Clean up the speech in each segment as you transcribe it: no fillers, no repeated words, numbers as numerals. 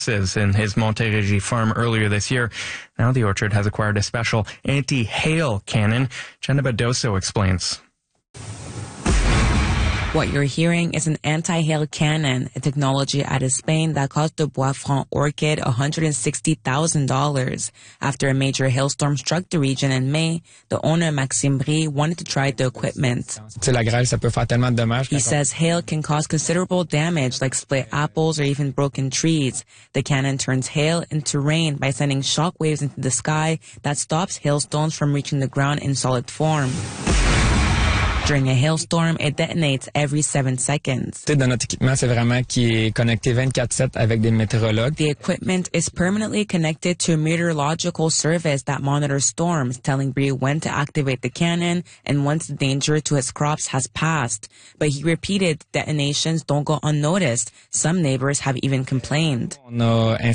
in his Montérégie farm earlier this year. Now the orchard has acquired a special anti-hail cannon. Jenna Badoso explains. What you're hearing is an anti-hail cannon, a technology out of Spain that cost the Bois Franc orchid $160,000. After a major hailstorm struck the region in May, the owner, Maxime Brie, wanted to try the equipment. He says hail can cause considerable damage, like split apples or even broken trees. The cannon turns hail into rain by sending shock waves into the sky that stops hailstones from reaching the ground in solid form. During a hailstorm, it detonates every 7 seconds. The equipment is permanently connected to a meteorological service that monitors storms, telling Brie when to activate the cannon and once the danger to his crops has passed. But he repeated detonations don't go unnoticed. Some neighbors have even complained. Brie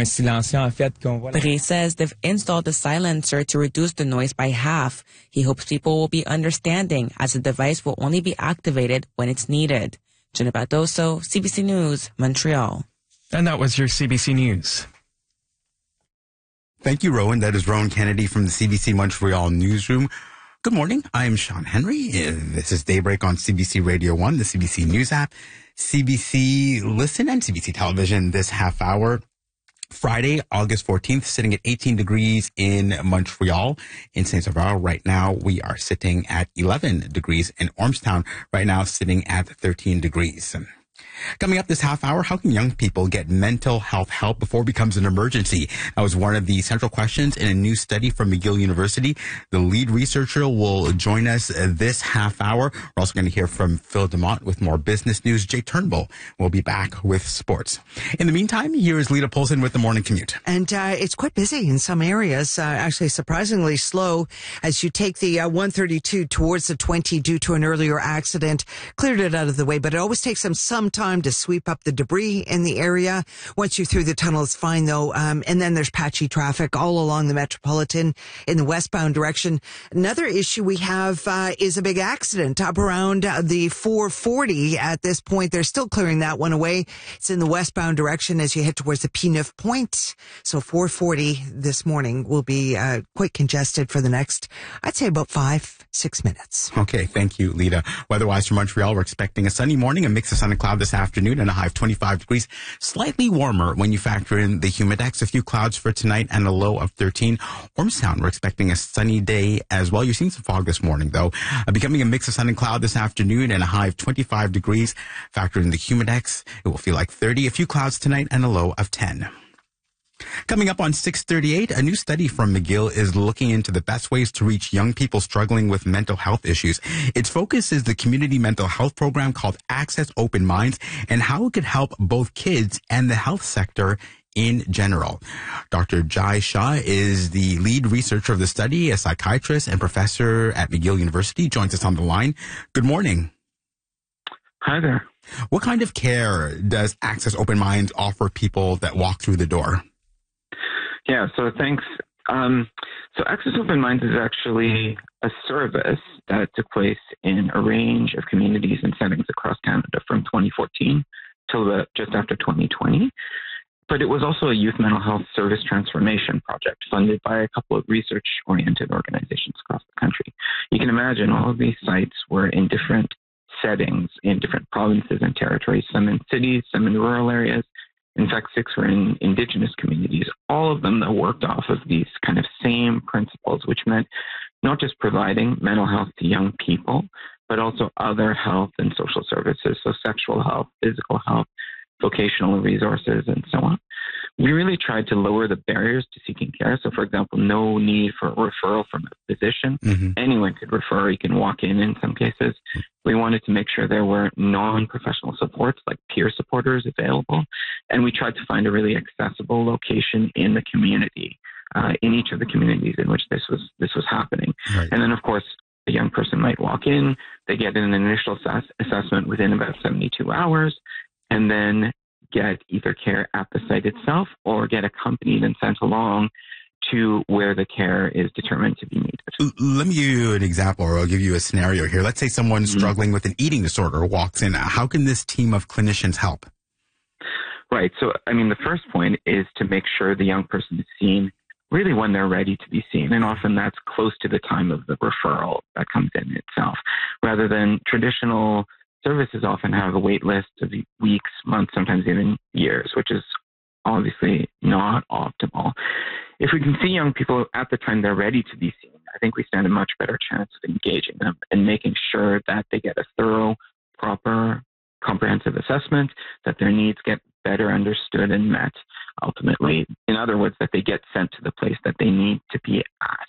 says they've installed a silencer to reduce the noise by half. He hopes people will be understanding, as the device will only be activated when it's needed. Jenna Badoso, CBC News, Montreal. And that was your CBC News. Thank you, Rowan. That is Rowan Kennedy from the CBC Montreal newsroom. Good morning. I'm Sean Henry. This is Daybreak on CBC Radio 1, the CBC News app, CBC Listen, and CBC Television this half hour. Friday, August 14th, sitting at 18 degrees in Montreal. In Saint-Sauveur, right now, we are sitting at 11 degrees. In Ormstown, right now, sitting at 13 degrees. Coming up this half hour, how can young people get mental health help before it becomes an emergency? That was one of the central questions in a new study from McGill University. The lead researcher will join us this half hour. We're also going to hear from Phil Demont with more business news. Jay Turnbull will be back with sports. In the meantime, here is Lita Polson with the morning commute. And it's quite busy in some areas, actually surprisingly slow as you take the 132 towards the 20 due to an earlier accident. Cleared it out of the way, but it always takes them some time to sweep up the debris in the area. Once you're through the tunnel, it's fine though. And then there's patchy traffic all along the Metropolitan in the westbound direction. Another issue we have is a big accident up around the 440 at this point. They're still clearing that one away. It's in the westbound direction as you head towards the P9 point. So 440 this morning will be quite congested for the next, I'd say about 5-6 minutes. Okay, thank you, Lita. Weather-wise for Montreal, we're expecting a sunny morning, a mix of sun and cloud this afternoon, and a high of 25 degrees. Slightly warmer when you factor in the humidex. A few clouds for tonight and a low of 13. Ormstown, we're expecting a sunny day as well. You're seeing some fog this morning, though. Becoming a mix of sun and cloud this afternoon and a high of 25 degrees. Factor in the humidex, it will feel like 30. A few clouds tonight and a low of 10. Coming up on 6:38, a new study from McGill is looking into the best ways to reach young people struggling with mental health issues. Its focus is the community mental health program called Access Open Minds and how it could help both kids and the health sector in general. Dr. Jai Shah is the lead researcher of the study, a psychiatrist and professor at McGill University, joins us on the line. Good morning. Hi there. What kind of care does Access Open Minds offer people that walk through the door? Yeah, so thanks. So Access Open Minds is actually a service that took place in a range of communities and settings across Canada from 2014 till just after 2020. But it was also a youth mental health service transformation project funded by a couple of research-oriented organizations across the country. You can imagine all of these sites were in different settings, in different provinces and territories, some in cities, some in rural areas. In fact, 6 were in Indigenous communities, all of them that worked off of these kind of same principles, which meant not just providing mental health to young people, but also other health and social services, so sexual health, physical health, vocational resources, and so on. We really tried to lower the barriers to seeking care. So, for example, no need for a referral from a physician. Mm-hmm. Anyone could refer. You can walk in some cases. We wanted to make sure there were non-professional supports like peer supporters available. And we tried to find a really accessible location in the community, in each of the communities in which this was happening. Right. And then, of course, a young person might walk in, they get an initial assessment within about 72 hours, and then get either care at the site itself or get accompanied and sent along to where the care is determined to be needed. Let me give you an example, or I'll give you a scenario here. Let's say someone's struggling with an eating disorder walks in. How can this team of clinicians help? Right. So, I mean, the first point is to make sure the young person is seen really when they're ready to be seen. And often that's close to the time of the referral that comes in itself, rather than traditional services often have a wait list of weeks, months, sometimes even years, which is obviously not optimal. If we can see young people at the time they're ready to be seen, I think we stand a much better chance of engaging them and making sure that they get a thorough, proper, comprehensive assessment, that their needs get better understood and met ultimately. In other words, that they get sent to the place that they need to be at.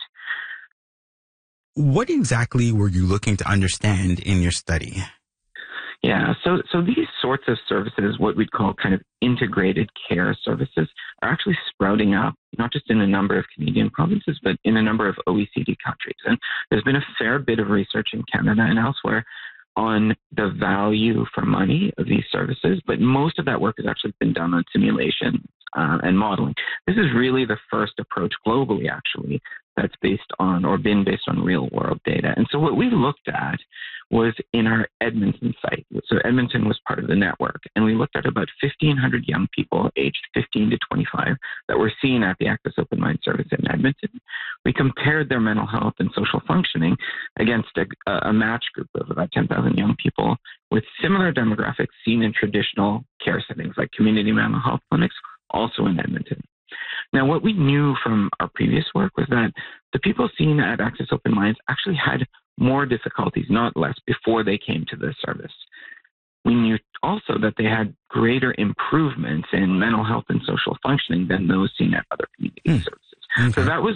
What exactly were you looking to understand in your study? Yeah, so these sorts of services, what we'd call kind of integrated care services, are actually sprouting up, not just in a number of Canadian provinces, but in a number of OECD countries. And there's been a fair bit of research in Canada and elsewhere on the value for money of these services, but most of that work has actually been done on simulation and modeling. This is really the first approach globally, actually, that's based on or been based on real world data. And so what we looked at was in our Edmonton site. So Edmonton was part of the network, and we looked at about 1,500 young people aged 15 to 25 that were seen at the Access Open Mind service in Edmonton. We compared their mental health and social functioning against a match group of about 10,000 young people with similar demographics seen in traditional care settings like community mental health clinics, also in Edmonton. Now, what we knew from our previous work was that the people seen at Access Open Minds actually had more difficulties, not less, before they came to the service. We knew also that they had greater improvements in mental health and social functioning than those seen at other community services. Okay. So that was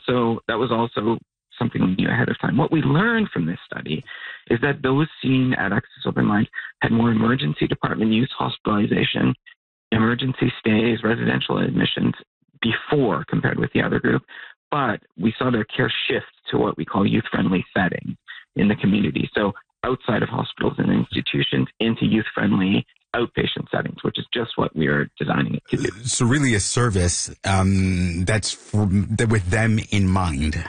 also something we knew ahead of time. What we learned from this study is that those seen at Access Open Minds had more emergency department use, hospitalization, emergency stays, residential admissions before compared with the other group, but we saw their care shift to what we call youth-friendly settings in the community. So outside of hospitals and institutions into youth-friendly outpatient settings, which is just what we are designing it to do. So really a service that's with them in mind.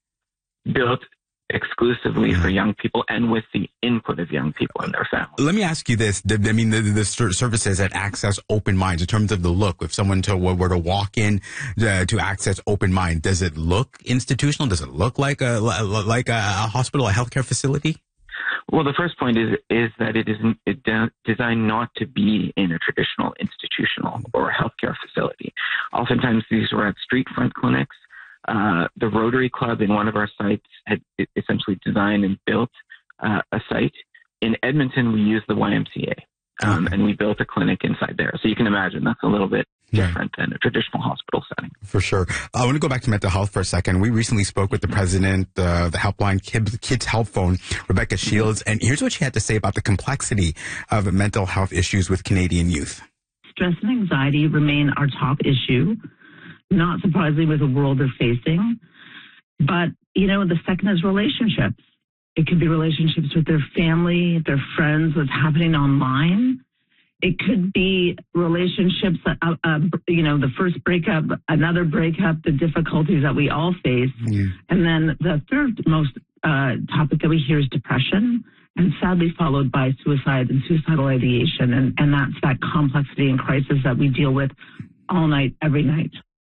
Built exclusively for young people and with the input of young people and their families. Let me ask you this. I mean, the services at Access Open Minds, in terms of the look, if someone were to walk in to Access Open Mind, does it look institutional? Does it look like a hospital, a healthcare facility? Well, the first point is that it is designed not to be in a traditional institutional or healthcare facility. Oftentimes these were at street front clinics. The Rotary Club in one of our sites had essentially designed and built a site. In Edmonton, we used the YMCA, and we built a clinic inside there. So you can imagine that's a little bit different than a traditional hospital setting. For sure. I want to go back to mental health for a second. We recently spoke with the president, the helpline Kids Help Phone, Rebecca Shields, and here's what she had to say about the complexity of mental health issues with Canadian youth. Stress and anxiety remain our top issue. Not surprisingly with the world they're facing. But, the second is relationships. It could be relationships with their family, their friends, what's happening online. It could be relationships, the first breakup, another breakup, the difficulties that we all face. Yeah. And then the third most topic that we hear is depression, and sadly followed by suicide and suicidal ideation. And that's that complexity and crisis that we deal with all night, every night.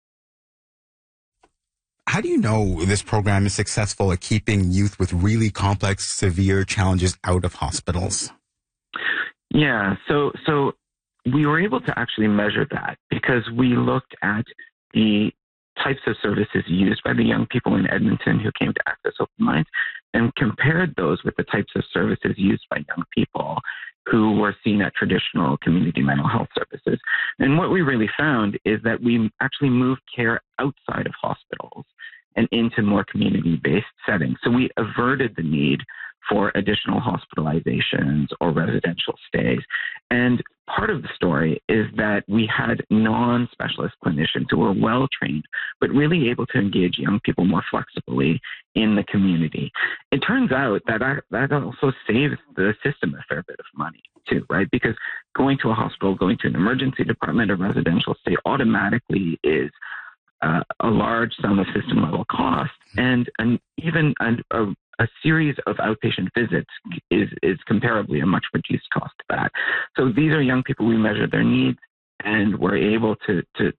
How do you know this program is successful at keeping youth with really complex, severe challenges out of hospitals? Yeah, so we were able to actually measure that because we looked at the types of services used by the young people in Edmonton who came to Access Open Minds and compared those with the types of services used by young people who were seen at traditional community mental health services. And what we really found is that we actually moved care outside of hospitals and into more community-based settings. So we averted the need for additional hospitalizations or residential stays. And part of the story is that we had non-specialist clinicians who were well-trained, but really able to engage young people more flexibly in the community. It turns out that that also saves the system a fair bit of money too, right? Because going to a hospital, going to an emergency department, a residential stay automatically is a large sum of system-level cost, and even a series of outpatient visits is comparably a much reduced cost to that. So these are young people. We measure their needs, and we're able to